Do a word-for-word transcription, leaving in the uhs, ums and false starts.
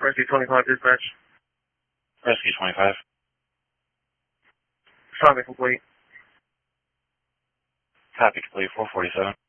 Rescue twenty-five dispatch. Rescue twenty-five. Assignment complete. Copy complete, four forty-seven.